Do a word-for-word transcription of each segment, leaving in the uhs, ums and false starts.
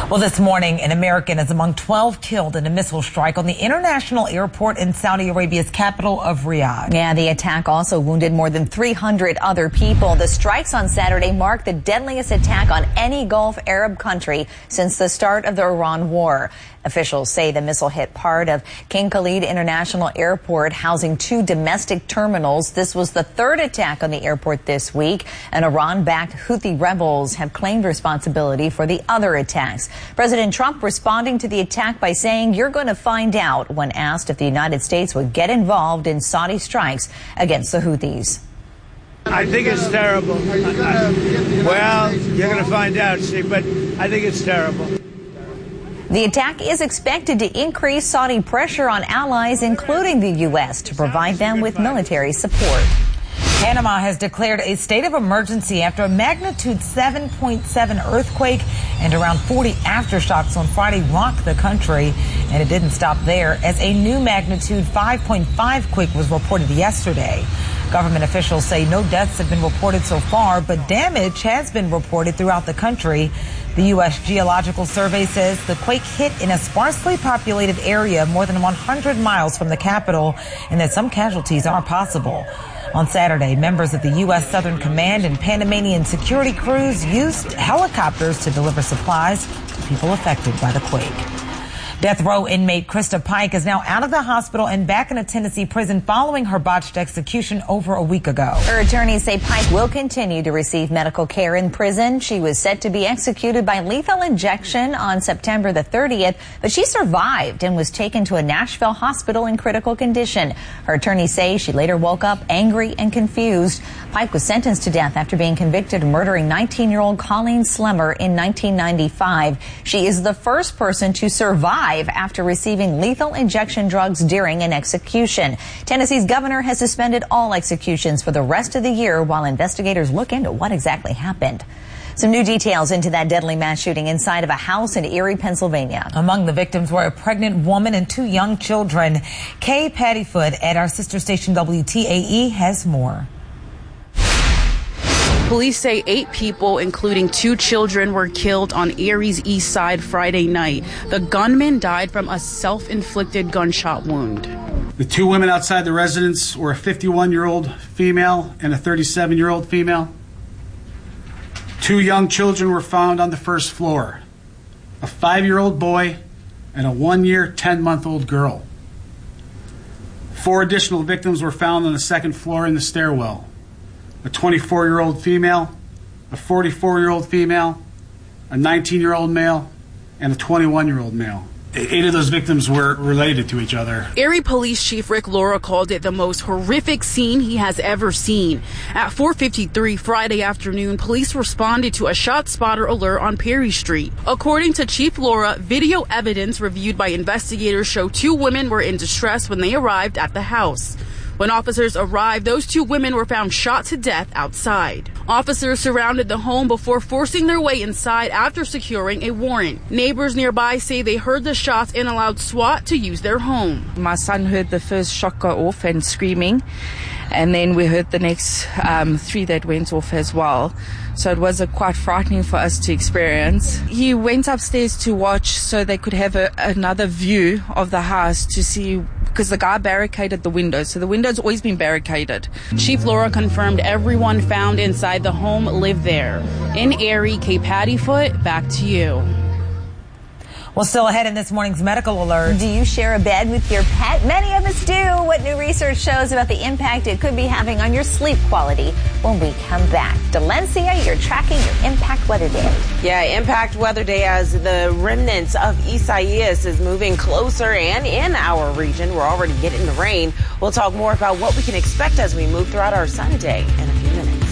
Well, this morning, an American is among twelve killed in a missile strike on the international airport in Saudi Arabia's capital of Riyadh. Yeah, the attack also wounded more than three hundred other people. The strikes on Saturday mark the deadliest attack on any Gulf Arab country since the start of the Iran war. Officials say the missile hit part of King Khalid International Airport, housing two domestic terminals. This was the third attack on the airport this week, and Iran-backed Houthi rebels have claimed responsibility for the other attacks. President Trump responding to the attack by saying, "You're going to find out," when asked if the United States would get involved in Saudi strikes against the Houthis. I think it's terrible. I, I, well, you're going to find out, see, but I think it's terrible. The attack is expected to increase Saudi pressure on allies, including the U S, to provide them with military support. Panama has declared a state of emergency after a magnitude seven point seven earthquake and around forty aftershocks on Friday rocked the country. And it didn't stop there, as a new magnitude five point five quake was reported yesterday. Government officials say no deaths have been reported so far, but damage has been reported throughout the country. The U S Geological Survey says the quake hit in a sparsely populated area more than one hundred miles from the capital, and that some casualties are possible. On Saturday, members of the U S Southern Command and Panamanian security crews used helicopters to deliver supplies to people affected by the quake. Death row inmate Krista Pike is now out of the hospital and back in a Tennessee prison following her botched execution over a week ago. Her attorneys say Pike will continue to receive medical care in prison. She was set to be executed by lethal injection on September the thirtieth, but she survived and was taken to a Nashville hospital in critical condition. Her attorneys say she later woke up angry and confused. Pike was sentenced to death after being convicted of murdering nineteen-year-old Colleen Slemmer in nineteen ninety-five. She is the first person to survive after receiving lethal injection drugs during an execution. Tennessee's governor has suspended all executions for the rest of the year while investigators look into what exactly happened. Some new details into that deadly mass shooting inside of a house in Erie, Pennsylvania. Among the victims were a pregnant woman and two young children. Kay Pattyfoot at our sister station W T A E has more. Police say eight people, including two children, were killed on Erie's east side Friday night. The gunman died from a self-inflicted gunshot wound. The two women outside the residence were a fifty-one-year-old female and a thirty-seven-year-old female. Two young children were found on the first floor, a five-year-old boy and a one-year, ten-month-old girl. Four additional victims were found on the second floor in the stairwell. A twenty-four-year-old female, a forty-four-year-old female, a nineteen-year-old male, and a twenty-one-year-old male. Eight of those victims were related to each other. Erie Police Chief Rick Laura called it the most horrific scene he has ever seen. At four fifty-three Friday afternoon, police responded to a shot spotter alert on Perry Street. According to Chief Laura, video evidence reviewed by investigators show two women were in distress when they arrived at the house. When officers arrived, those two women were found shot to death outside. Officers surrounded the home before forcing their way inside after securing a warrant. Neighbors nearby say they heard the shots and allowed SWAT to use their home. My son heard the first shot go off and screaming, and then we heard the next um, three that went off as well. So it was uh, quite frightening for us to experience. He went upstairs to watch so they could have a, another view of the house to see, because the guy barricaded the windows. So the window's always been barricaded. Chief Laura confirmed everyone found inside the home lived there. In Erie, Kay Pattyfoot, back to you. Well, still ahead in this morning's medical alert. Do you share a bed with your pet? Many of us do. What new research shows about the impact it could be having on your sleep quality when we come back. Delencia, you're tracking your Impact Weather Day. Yeah, Impact Weather Day as the remnants of Isaias is moving closer and in our region. We're already getting the rain. We'll talk more about what we can expect as we move throughout our Sunday in a few minutes.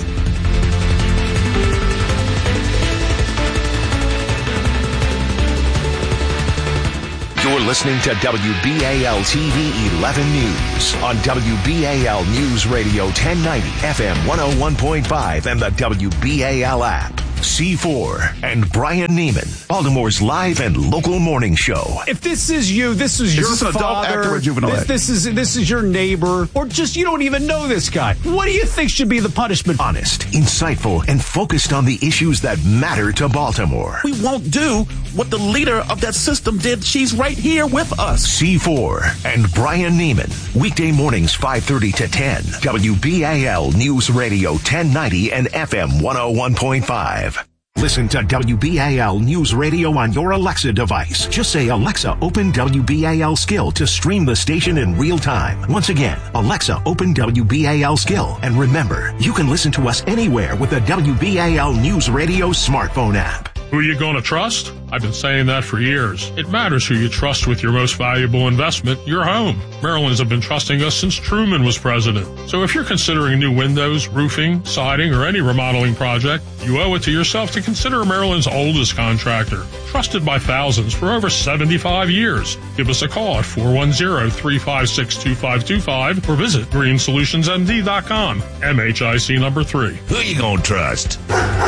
You're listening to W B A L T V eleven News on W B A L News Radio ten ninety F M one oh one point five and the W B A L app. C four and Brian Neiman, Baltimore's live and local morning show. If this is you, this is, is your this an father, adult, active, or juvenile this, age? this is this is your neighbor, or just you don't even know this guy. What do you think should be the punishment? Honest, insightful, and focused on the issues that matter to Baltimore. We won't do what the leader of that system did. She's right here with us. C four and Brian Neiman, weekday mornings five thirty to ten. W B A L News Radio ten ninety and F M one oh one point five. Listen to W B A L News Radio on your Alexa device. Just say, Alexa, open W B A L Skill to stream the station in real time. Once again, Alexa, open W B A L Skill. And remember, you can listen to us anywhere with the W B A L News Radio smartphone app. Who are you going to trust? I've been saying that for years. It matters who you trust with your most valuable investment, your home. Maryland's have been trusting us since Truman was president. So if you're considering new windows, roofing, siding, or any remodeling project, you owe it to yourself to consider Maryland's oldest contractor, trusted by thousands for over seventy-five years. Give us a call at four one zero, three five six, two five two five or visit green solutions m d dot com. M H I C number three. Who you gonna trust?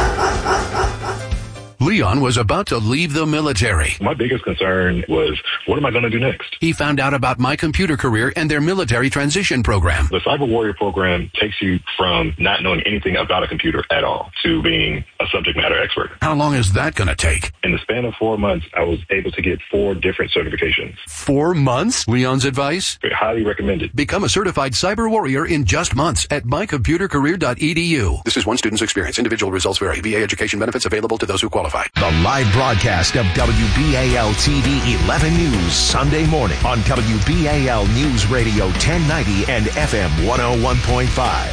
Leon was about to leave the military. My biggest concern was, what am I going to do next? He found out about My Computer Career and their military transition program. The Cyber Warrior program takes you from not knowing anything about a computer at all to being a subject matter expert. How long is that going to take? In the span of four months, I was able to get four different certifications. Four months? Leon's advice? Highly recommended. Become a certified cyber warrior in just months at my computer career dot e d u. This is one student's experience. Individual results vary. V A education benefits available to those who qualify. The live broadcast of W B A L T V eleven News Sunday morning on W B A L News Radio ten ninety and F M one oh one point five.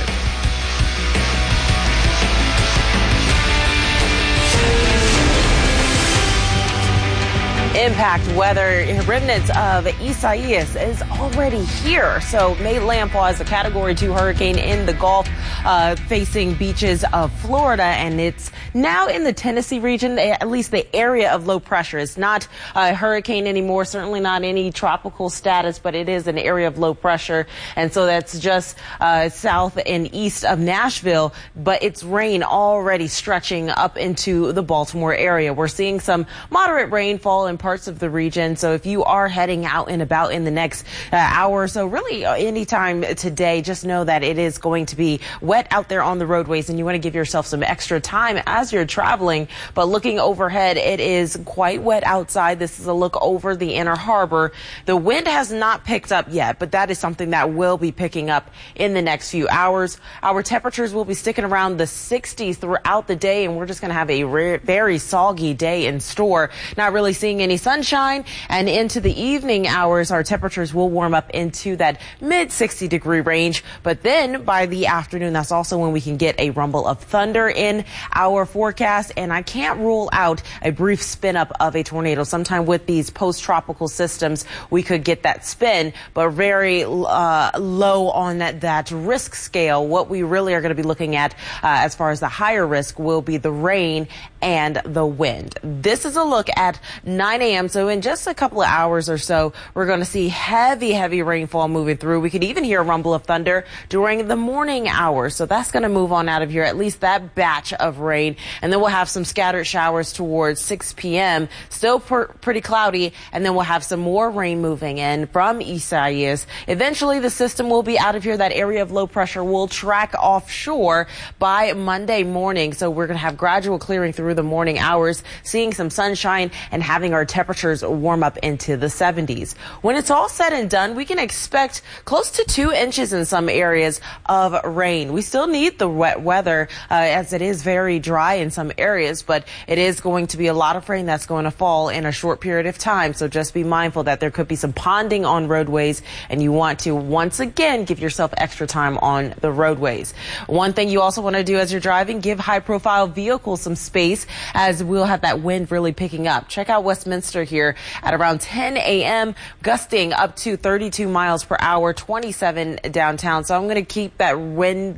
Impact weather, remnants of Isaias is already here. So made landfall as a category two hurricane in the Gulf, uh, facing beaches of Florida. And it's now in the Tennessee region, at least the area of low pressure. It's not a hurricane anymore, certainly not any tropical status, but it is an area of low pressure. And so that's just uh, south and east of Nashville. But it's rain already stretching up into the Baltimore area. We're seeing some moderate rainfall in parts of the region. So if you are heading out and about in the next uh, hour or so, really uh, anytime today, just know that it is going to be wet out there on the roadways, and you want to give yourself some extra time as you're traveling. But looking overhead, it is quite wet outside. This is a look over the Inner Harbor. The wind has not picked up yet, but that is something that will be picking up in the next few hours. Our temperatures will be sticking around the sixties throughout the day, and we're just going to have a re- very soggy day in store. Not really seeing any sunshine, and into the evening hours, our temperatures will warm up into that mid sixty degree range. But then by the afternoon, that's also when we can get a rumble of thunder in our forecast. And I can't rule out a brief spin up of a tornado. Sometime with these post-tropical systems, we could get that spin, but very uh, low on that, that risk scale. What we really are going to be looking at uh, as far as the higher risk will be the rain and the wind. This is a look at nine a.m. So in just a couple of hours or so, we're going to see heavy, heavy rainfall moving through. We could even hear a rumble of thunder during the morning hours. So that's going to move on out of here, at least that batch of rain. And then we'll have some scattered showers towards six p.m. Still per- pretty cloudy. And then we'll have some more rain moving in from Isaias. Eventually, the system will be out of here. That area of low pressure will track offshore by Monday morning. So we're going to have gradual clearing through the morning hours, seeing some sunshine and having our temperatures warm up into the seventies. When it's all said and done, we can expect close to two inches in some areas of rain. We still need the wet weather uh, as it is very dry in some areas, but it is going to be a lot of rain that's going to fall in a short period of time. So just be mindful that there could be some ponding on roadways, and you want to once again give yourself extra time on the roadways. One thing you also want to do as you're driving, give high profile vehicles some space, as we'll have that wind really picking up. Check out Westminster here at around ten a.m., gusting up to thirty-two miles per hour, twenty-seven downtown. So I'm going to keep that wind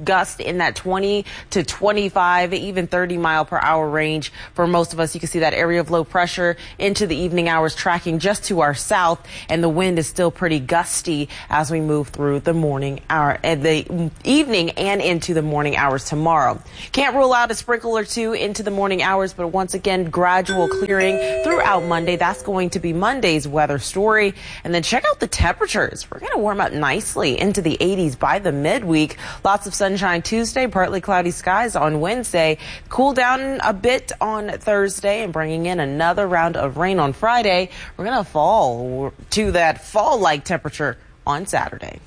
gusts in that twenty to twenty-five, even thirty mile per hour range for most of us. You can see that area of low pressure into the evening hours tracking just to our south, and the wind is still pretty gusty as we move through the morning hour, uh, the evening and into the morning hours tomorrow. Can't rule out a sprinkle or two into the morning hours, but once again, gradual clearing throughout Monday. That's going to be Monday's weather story. And then check out the temperatures. We're going to warm up nicely into the eighties by the midweek. Lots of sunshine Tuesday, partly cloudy skies on Wednesday. Cool down a bit on Thursday and bringing in another round of rain on Friday. We're going to fall to that fall-like temperature on Saturday.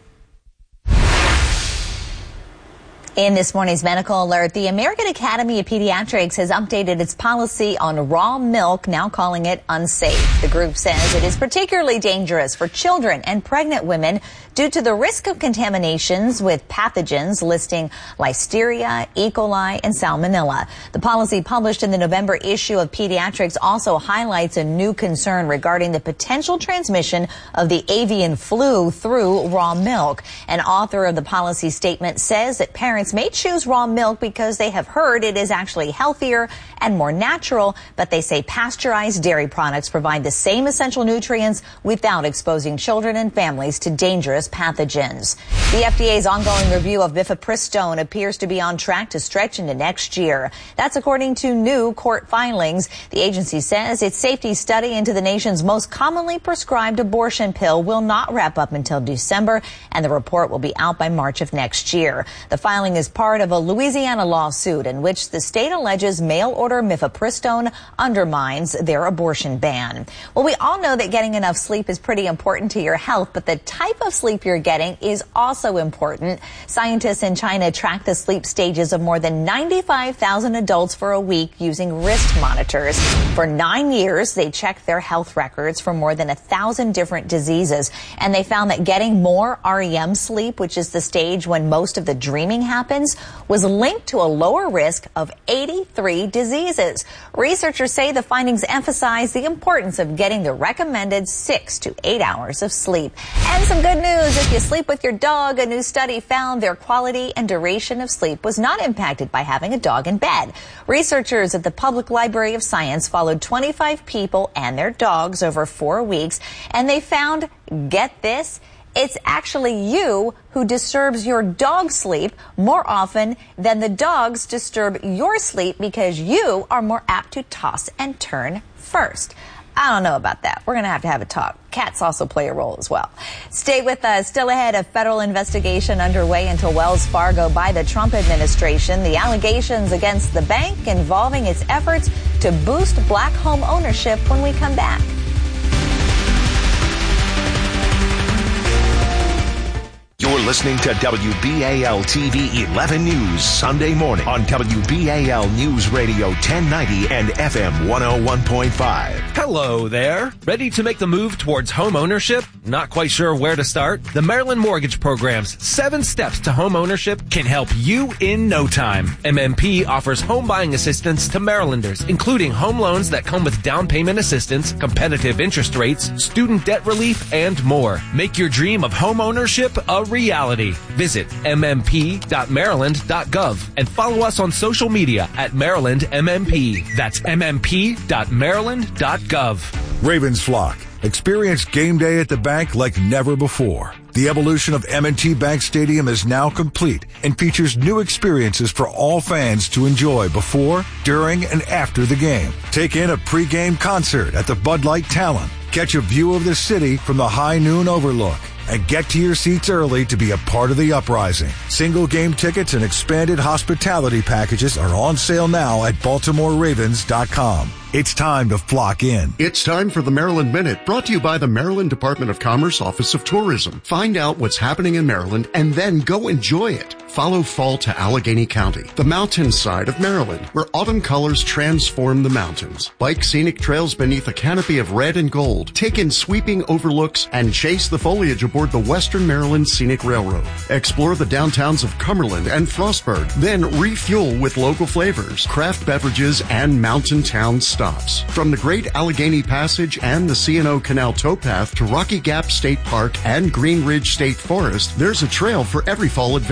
In this morning's medical alert, the American Academy of Pediatrics has updated its policy on raw milk, now calling it unsafe. The group says it is particularly dangerous for children and pregnant women due to the risk of contaminations with pathogens listing Listeria, E. coli, and Salmonella. The policy published in the November issue of Pediatrics also highlights a new concern regarding the potential transmission of the avian flu through raw milk. An author of the policy statement says that parents may choose raw milk because they have heard it is actually healthier and more natural, but they say pasteurized dairy products provide the same essential nutrients without exposing children and families to dangerous pathogens. The F D A's ongoing review of mifepristone appears to be on track to stretch into next year. That's according to new court filings. The agency says its safety study into the nation's most commonly prescribed abortion pill will not wrap up until December, and the report will be out by March of next year. The filing is part of a Louisiana lawsuit in which the state alleges mail-order mifepristone undermines their abortion ban. Well, we all know that getting enough sleep is pretty important to your health, but the type of sleep you're getting is also important. Scientists in China track the sleep stages of more than ninety-five thousand adults for a week using wrist monitors. For nine years, they checked their health records for more than a thousand different diseases, and they found that getting more R E M sleep, which is the stage when most of the dreaming happens, was linked to a lower risk of eighty-three diseases. Researchers say the findings emphasize the importance of getting the recommended six to eight hours of sleep. And some good news, if you sleep with your dog, a new study found their quality and duration of sleep was not impacted by having a dog in bed. Researchers at the Public Library of Science followed twenty-five people and their dogs over four weeks, and they found, get this, it's actually you who disturbs your dog's sleep more often than the dogs disturb your sleep because you are more apt to toss and turn first. I don't know about that. We're going to have to have a talk. Cats also play a role as well. Stay with us. Still ahead, a federal investigation underway into Wells Fargo by the Trump administration. The allegations against the bank involving its efforts to boost black home ownership when we come back. You're listening to W B A L T V eleven News Sunday morning on W B A L News Radio ten ninety and F M one oh one point five. Hello there. Ready to make the move towards home ownership? Not quite sure where to start? The Maryland Mortgage Program's seven steps to home ownership can help you in no time. M M P offers home buying assistance to Marylanders, including home loans that come with down payment assistance, competitive interest rates, student debt relief, and more. Make your dream of home ownership a reality. Visit m m p dot maryland dot gov and follow us on social media at Maryland M M P. That's m m p dot maryland dot gov. Ravens flock. Experience game day at the bank like never before. The evolution of M and T Bank Stadium is now complete and features new experiences for all fans to enjoy before, during, and after the game. Take in a pregame concert at the Bud Light Talon. Catch a view of the city from the high noon overlook. And get to your seats early to be a part of the uprising. Single game tickets and expanded hospitality packages are on sale now at baltimore ravens dot com. It's time to flock in. It's time for the Maryland Minute, brought to you by the Maryland Department of Commerce Office of Tourism. Find out what's happening in Maryland and then go enjoy it. Follow fall to Allegheny County, the mountainside of Maryland, where autumn colors transform the mountains. Bike scenic trails beneath a canopy of red and gold. Take in sweeping overlooks and chase the foliage aboard the Western Maryland Scenic Railroad. Explore the downtowns of Cumberland and Frostburg, then refuel with local flavors, craft beverages, and mountain town stops. From the Great Allegheny Passage and the C and O Canal towpath to Rocky Gap State Park and Green Ridge State Forest, there's a trail for every fall adventure.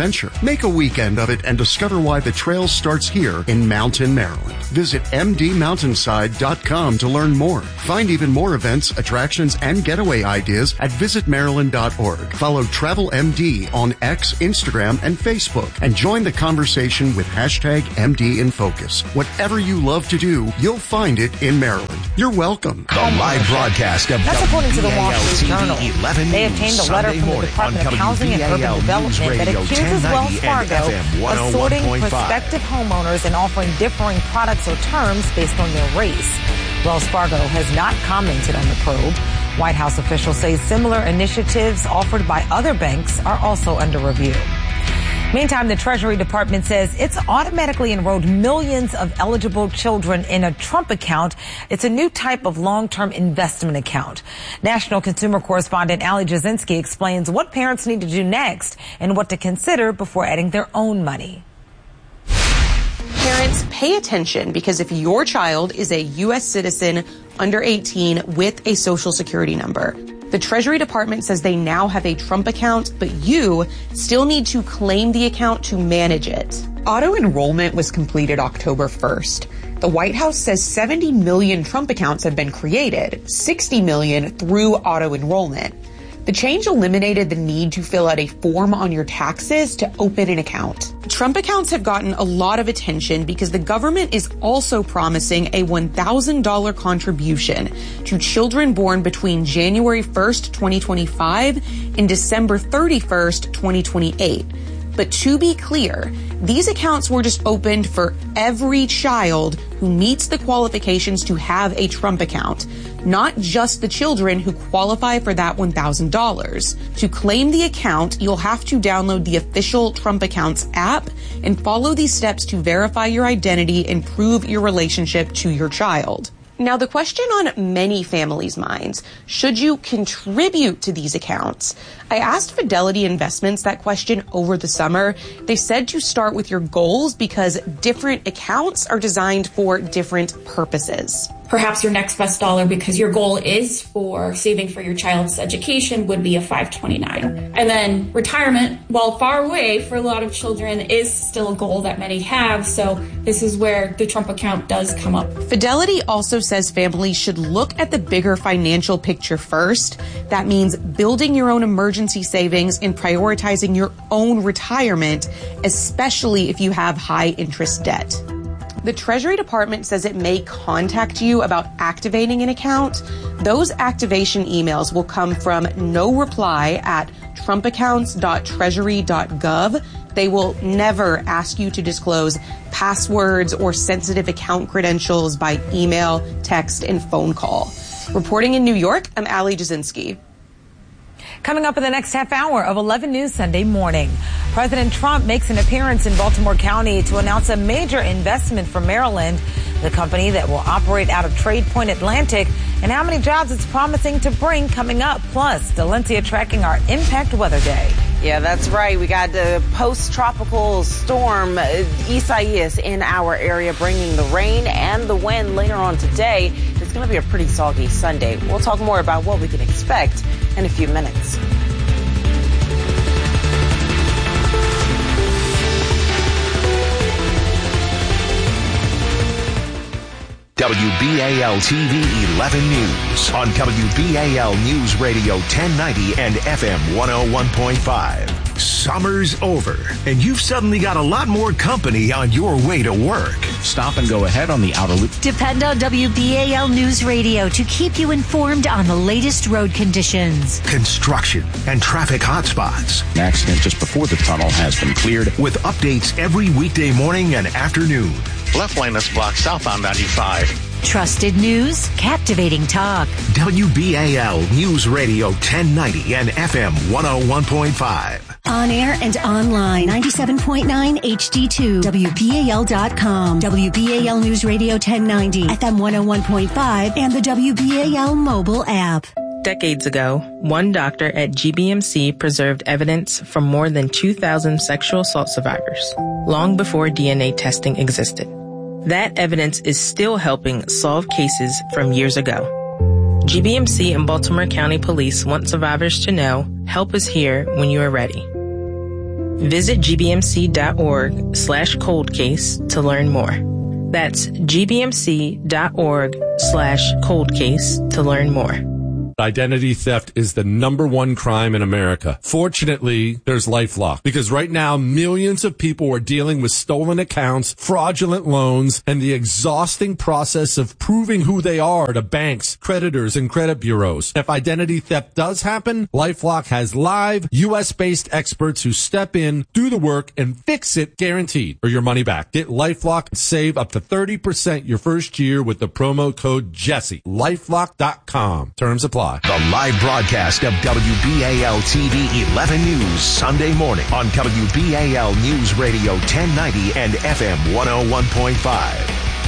Make a weekend of it and discover why the trail starts here in Mountain, Maryland. Visit m d mountainside dot com to learn more. Find even more events, attractions, and getaway ideas at visit maryland dot org. Follow Travel M D on X, Instagram, and Facebook, and join the conversation with hashtag M D in Focus. Whatever you love to do, you'll find it in Maryland. You're welcome. The live broadcast of That's according to the Wall Street W B A L Journal. T V eleven They obtained a letter Sunday from the morning Department on of Housing and Urban W B A L Development News that Radio accuses ten Wells ninety and Fargo F M one of oh one sorting point five. prospective homeowners and offering differing products or terms based on their race. Wells Fargo has not commented on the probe. White House officials say similar initiatives offered by other banks are also under review. Meantime, the Treasury Department says it's automatically enrolled millions of eligible children in a Trump account. It's a new type of long-term investment account. National consumer correspondent Ali Jasinski explains what parents need to do next and what to consider before adding their own money. Parents, pay attention, because if your child is a U S citizen under eighteen with a social security number, the Treasury Department says they now have a Trump account, but you still need to claim the account to manage it. Auto enrollment was completed October first. The White House says seventy million Trump accounts have been created, sixty million through auto enrollment. The change eliminated the need to fill out a form on your taxes to open an account. Trump accounts have gotten a lot of attention because the government is also promising a one thousand dollars contribution to children born between January first, twenty twenty-five and December thirty-first, twenty twenty-eight. But to be clear, these accounts were just opened for every child who meets the qualifications to have a Trump account, not just the children who qualify for that one thousand dollars. To claim the account, you'll have to download the official Trump Accounts app and follow these steps to verify your identity and prove your relationship to your child. Now, the question on many families' minds, should you contribute to these accounts? I asked Fidelity Investments that question over the summer. They said to start with your goals because different accounts are designed for different purposes. Perhaps your next best dollar, because your goal is for saving for your child's education, would be a five twenty-nine. And then retirement, while far away for a lot of children, is still a goal that many have. So this is where the Trump account does come up. Fidelity also says families should look at the bigger financial picture first. That means building your own emergency savings and prioritizing your own retirement, especially if you have high interest debt. The Treasury Department says it may contact you about activating an account. Those activation emails will come from no reply at trump accounts dot treasury dot gov. They will never ask you to disclose passwords or sensitive account credentials by email, text, and phone call. Reporting in New York, I'm Ali Jasinski. Coming up in the next half hour of eleven News Sunday morning, President Trump makes an appearance in Baltimore County to announce a major investment for Maryland, the company that will operate out of Trade Point Atlantic, and how many jobs it's promising to bring coming up. Plus, Delencia tracking our Impact Weather Day. Yeah, that's right. We got the post-tropical storm uh, Isaias in our area, bringing the rain and the wind later on today. It's going to be a pretty soggy Sunday. We'll talk more about what we can expect in a few minutes. W B A L T V eleven News on W B A L News Radio ten ninety and F M one oh one point five. Summer's over, and you've suddenly got a lot more company on your way to work. Stop and go ahead on the outer loop. Depend on W B A L News Radio to keep you informed on the latest road conditions, construction, and traffic hotspots. An accident just before the tunnel has been cleared. With updates every weekday morning and afternoon. Left lane is blocked southbound ninety-five. Trusted news, captivating talk. W B A L News Radio ten ninety and F M one oh one point five. On air and online, ninety-seven point nine H D two, W B A L dot com, W B A L News Radio ten ninety, F M one oh one point five, and the W B A L mobile app. Decades ago, one doctor at G B M C preserved evidence from more than two thousand sexual assault survivors, long before D N A testing existed. That evidence is still helping solve cases from years ago. G B M C and Baltimore County Police want survivors to know help is here when you are ready. Visit gbmc.org slash cold case to learn more. That's gbmc.org slash cold case to learn more. Identity theft is the number one crime in America. Fortunately, there's LifeLock, because right now millions of people are dealing with stolen accounts, fraudulent loans, and the exhausting process of proving who they are to banks, creditors, and credit bureaus. If identity theft does happen, LifeLock has live U S-based experts who step in, do the work, and fix it guaranteed or your money back. Get LifeLock and save up to thirty percent your first year with the promo code Jesse. LifeLock dot com. Terms apply. The live broadcast of W B A L T V eleven News Sunday morning on W B A L News Radio ten ninety and F M one oh one point five.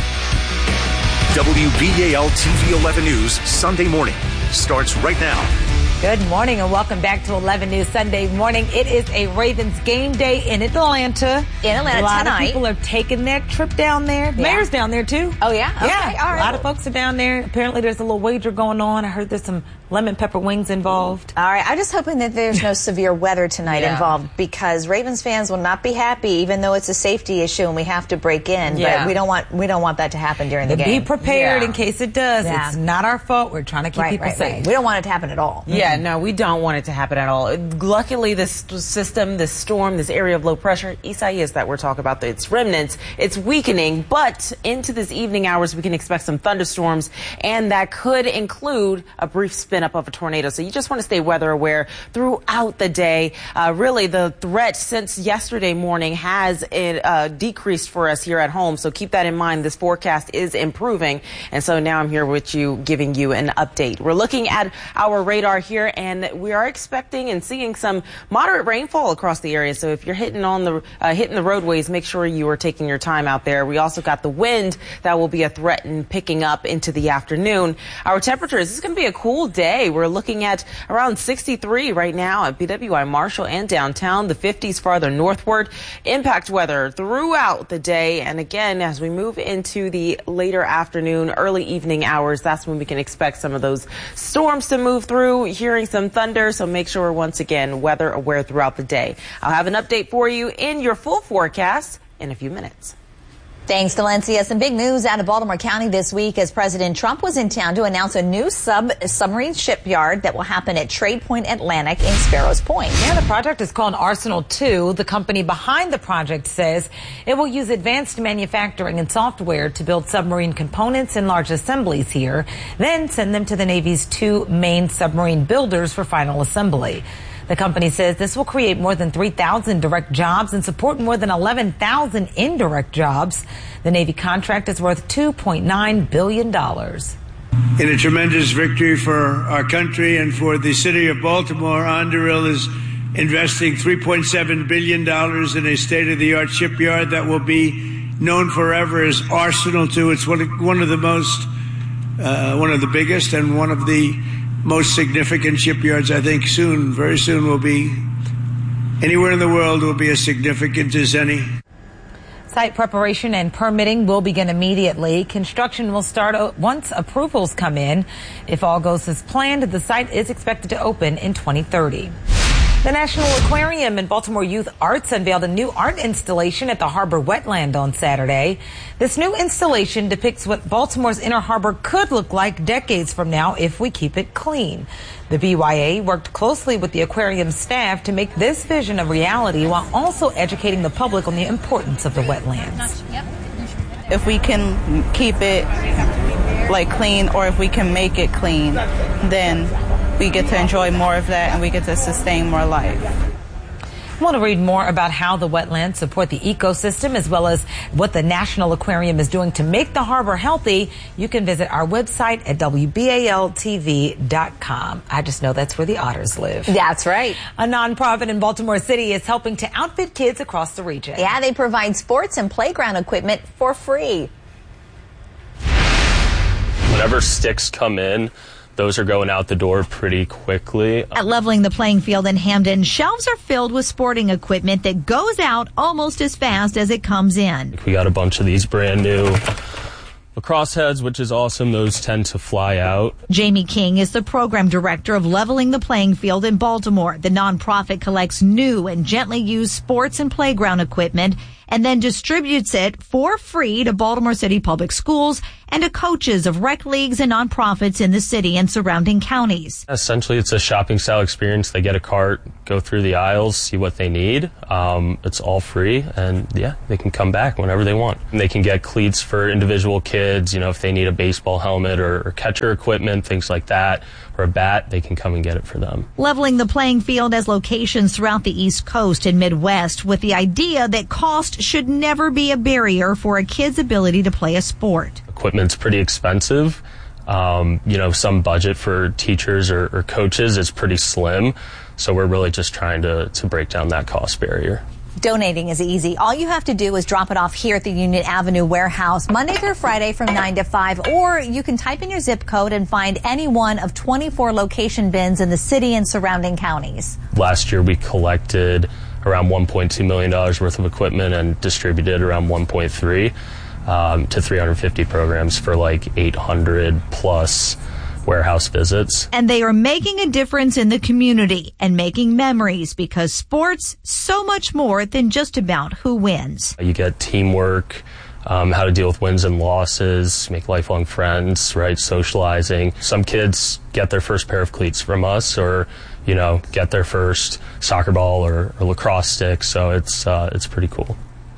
W B A L T V eleven News Sunday morning starts right now. Good morning and welcome back to eleven News Sunday morning. It is a Ravens game day in Atlanta. In Atlanta a lot tonight. of people are taking that trip down there. Yeah. Mayor's down there too. Oh yeah? Okay. Yeah. All right. A lot of folks are down there. Apparently there's a little wager going on. I heard there's some lemon pepper wings involved. All right. I'm just hoping that there's no severe weather tonight Yeah. involved, because Ravens fans will not be happy, even though it's a safety issue and we have to break in. Yeah. But we don't want we don't want that to happen during the But game. be prepared Yeah. in case it does. Yeah. It's not our fault. We're trying to keep right, people right, safe. right. We don't want it to happen at all. Yeah, no, we don't want it to happen at all. Luckily, this system, this storm, this area of low pressure, Isaias that we're talking about, its remnants, it's weakening. But into this evening hours, we can expect some thunderstorms, and that could include a brief spin up of a tornado. So you just want to stay weather aware throughout the day. Uh, really, the threat since yesterday morning has it, uh, decreased for us here at home. So keep that in mind. This forecast is improving. And so now I'm here with you, giving you an update. We're looking at our radar here, and we are expecting and seeing some moderate rainfall across the area. So if you're hitting on the uh, hitting the roadways, make sure you are taking your time out there. We also got the wind that will be a threat and picking up into the afternoon. Our temperatures, this is going to be a cool day. We're looking at around sixty-three right now at B W I Marshall and downtown, the fifties farther northward. Impact weather throughout the day. And again, as we move into the later afternoon, early evening hours, that's when we can expect some of those storms to move through, hearing some thunder. So make sure we're once again weather aware throughout the day. I'll have an update for you in your full forecast in a few minutes. Thanks, Valencia. Some big news out of Baltimore County this week as President Trump was in town to announce a new sub submarine shipyard that will happen at Trade Point Atlantic in Sparrows Point. Yeah, the project is called Arsenal two. The company behind the project says it will use advanced manufacturing and software to build submarine components and large assemblies here, then send them to the Navy's two main submarine builders for final assembly. The company says this will create more than three thousand direct jobs and support more than eleven thousand indirect jobs. The Navy contract is worth two point nine billion dollars. In a tremendous victory for our country and for the city of Baltimore, Anduril is investing three point seven billion dollars in a state-of-the-art shipyard that will be known forever as Arsenal two. It's one of, one of the most, uh, one of the biggest and one of the most significant shipyards. I think soon, very soon, will be anywhere in the world will be as significant as any. Site preparation and permitting will begin immediately. Construction will start once approvals come in. If all goes as planned, the site is expected to open in twenty thirty. The National Aquarium and Baltimore Youth Arts unveiled a new art installation at the Harbor Wetland on Saturday. This new installation depicts what Baltimore's inner harbor could look like decades from now if we keep it clean. The B Y A worked closely with the aquarium staff to make this vision a reality while also educating the public on the importance of the wetlands. If we can keep it like clean, or if we can make it clean, then we get to enjoy more of that and we get to sustain more life. Want to read more about how the wetlands support the ecosystem as well as what the National Aquarium is doing to make the harbor healthy? You can visit our website at W B A L T V dot com. I just know that's where the otters live. That's right. A nonprofit in Baltimore City is helping to outfit kids across the region. Yeah, they provide sports and playground equipment for free. Whenever sticks come in, those are going out the door pretty quickly. At Leveling the Playing Field in Hamden, shelves are filled with sporting equipment that goes out almost as fast as it comes in. We got a bunch of these brand new lacrosse heads, which is awesome. Those tend to fly out. Jamie King is the program director of Leveling the Playing Field in Baltimore. The nonprofit collects new and gently used sports and playground equipment and then distributes it for free to Baltimore City Public Schools and to coaches of rec leagues and nonprofits in the city and surrounding counties. Essentially, it's a shopping style experience. They get a cart, go through the aisles, see what they need. Um, it's all free, and yeah, they can come back whenever they want. And they can get cleats for individual kids, you know, if they need a baseball helmet or, or catcher equipment, things like that, or a bat, they can come and get it for them. Leveling the Playing Field has locations throughout the East Coast and Midwest with the idea that cost should never be a barrier for a kid's ability to play a sport. Equipment's pretty expensive. Um, you know, some budget for teachers or, or coaches is pretty slim. So we're really just trying to, to break down that cost barrier. Donating is easy. All you have to do is drop it off here at the Union Avenue warehouse Monday through Friday from nine to five, or you can type in your zip code and find any one of twenty-four location bins in the city and surrounding counties. Last year we collected around one point two million dollars worth of equipment and distributed around one point three um, to three hundred fifty programs for like eight hundred plus warehouse visits. And they are making a difference in the community and making memories, because sports so much more than just about who wins. You get teamwork, um, how to deal with wins and losses, make lifelong friends, right? Socializing. Some kids get their first pair of cleats from us, or you know, get their first soccer ball or, or lacrosse stick. So it's uh, it's pretty cool.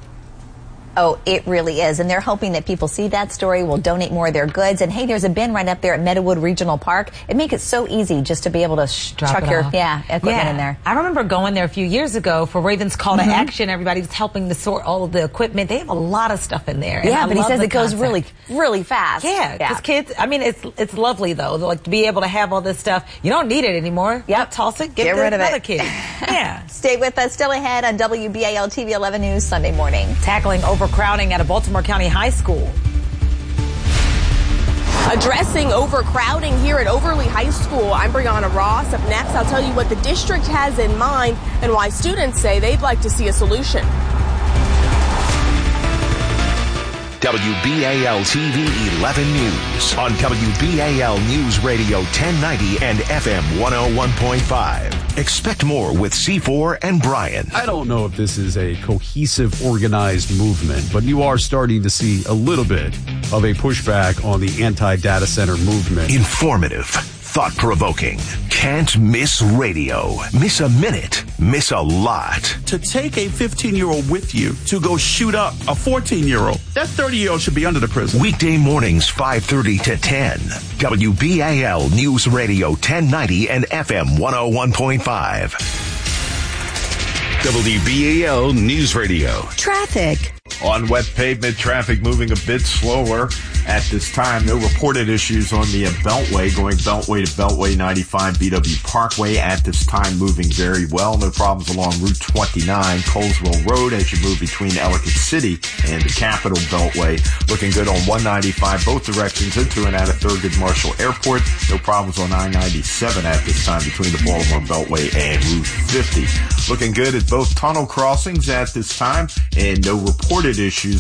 Oh, it really is. And they're hoping that people see that story, will donate more of their goods. And hey, there's a bin right up there at Meadowood Regional Park. It makes it so easy just to be able to sh- chuck your yeah, equipment yeah. in there. I remember going there a few years ago for Ravens Call Mm-hmm. to Action. Everybody was helping to sort all of the equipment. They have a lot of stuff in there. Yeah, and but he says it goes concept. really, really fast. Yeah, because yeah. kids, I mean, it's it's lovely, though, like to be able to have all this stuff. You don't need it anymore. Yep. Toss it, get, get rid of another it. kid. Yeah. Stay with us. Still ahead on W B A L T V eleven News Sunday morning. Tackling overcrowding at a Baltimore County high school. Addressing overcrowding here at Overly High School, I'm Brianna Ross. Up next, I'll tell you what the district has in mind and why students say they'd like to see a solution. W B A L T V eleven News on W B A L News Radio ten ninety and F M one oh one point five. Expect more with C four and Brian. I don't know if this is a cohesive, organized movement, but you are starting to see a little bit of a pushback on the anti-data center movement. Informative, thought-provoking. Can't miss radio. Miss a minute. Miss a lot. To take a fifteen-year-old with you to go shoot up a fourteen-year-old, that thirty-year-old should be under the prison. Weekday mornings, five thirty to ten. W B A L News Radio ten ninety and F M one oh one point five. W B A L News Radio. Traffic. On wet pavement, traffic moving a bit slower at this time. No reported issues on the Beltway, going Beltway to Beltway ninety-five, B W Parkway at this time moving very well. No problems along Route twenty-nine, Colesville Road as you move between Ellicott City and the Capitol Beltway. Looking good on one ninety-five, both directions into and out of Thurgood Marshall Airport. No problems on I ninety-seven at this time between the Baltimore Beltway and Route fifty. Looking good at both tunnel crossings at this time, and no reported issues